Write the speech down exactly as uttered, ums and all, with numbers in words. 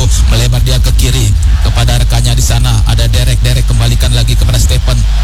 melebar dia ke kiri kepada rekannya di sana, ada Derek. Derek kembalikan lagi kepada Stephen.